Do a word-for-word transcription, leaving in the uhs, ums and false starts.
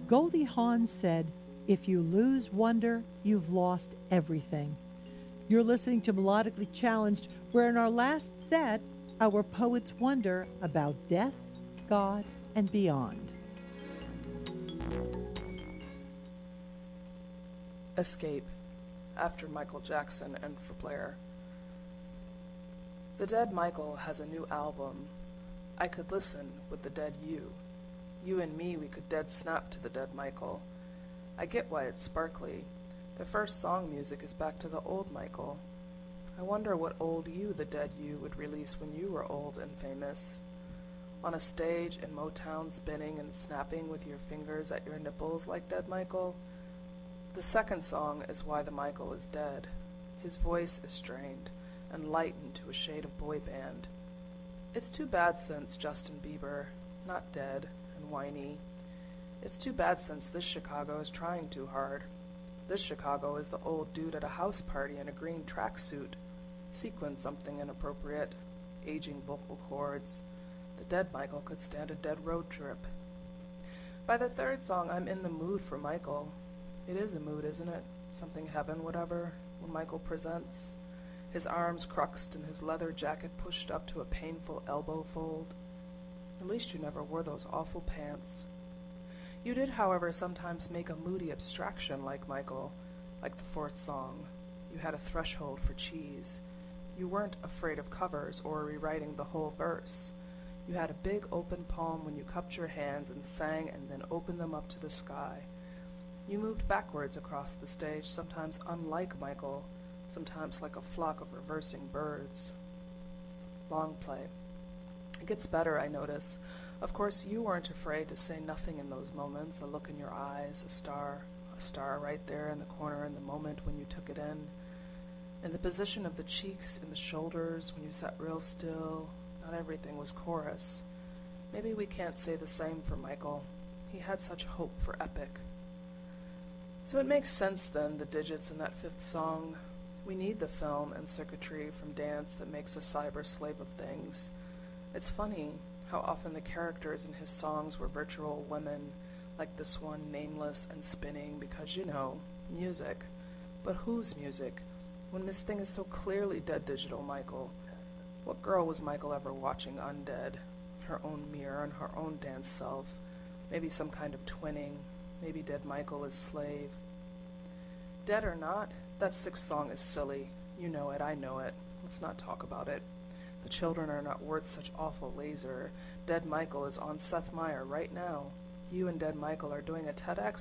Goldie Hawn said, "If you lose wonder, you've lost everything." You're listening to Melodically Challenged, where in our last set, our poets wonder about death, God, and beyond. Escape, after Michael Jackson and for Blair. The Dead Michael has a new album. I could listen with the dead you. You and me, we could dead snap to the Dead Michael. I get why it's sparkly. The first song music is back to the old Michael. I wonder what old you, the dead you, would release when you were old and famous. On a stage in Motown, spinning and snapping with your fingers at your nipples like Dead Michael. The second song is why the Michael is dead. His voice is strained and lightened to a shade of boy band. It's too bad since Justin Bieber, not dead and whiny. It's too bad since this Chicago is trying too hard. This Chicago is the old dude at a house party in a green tracksuit. Sequin something inappropriate. Aging vocal cords. The Dead Michael could stand a dead road trip. By the third song, I'm in the mood for Michael. It is a mood, isn't it? Something heaven, whatever, when Michael presents. His arms cruxed and his leather jacket pushed up to a painful elbow fold. At least you never wore those awful pants. You did, however, sometimes make a moody abstraction like Michael, like the fourth song. You had a threshold for cheese. You weren't afraid of covers or rewriting the whole verse. You had a big open palm when you cupped your hands and sang and then opened them up to the sky. You moved backwards across the stage, sometimes unlike Michael, sometimes like a flock of reversing birds. Long play. It gets better, I notice. Of course, you weren't afraid to say nothing in those moments, a look in your eyes, a star, a star right there in the corner in the moment when you took it in. In the position of the cheeks and the shoulders when you sat real still, not everything was chorus. Maybe we can't say the same for Michael. He had such hope for epic. So it makes sense then, the digits in that fifth song. We need the film and circuitry from dance that makes a cyber slave of things. It's funny how often the characters in his songs were virtual women, like this one, nameless and spinning because, you know, music. But whose music? When this thing is so clearly dead digital Michael. What girl was Michael ever watching undead? Her own mirror and her own dance self. Maybe some kind of twinning. Maybe Dead Michael is slave. Dead or not, that sixth song is silly. You know it, I know it. Let's not talk about it. The children are not worth such awful laser. Dead Michael is on Seth Meyer right now. You and Dead Michael are doing a TEDx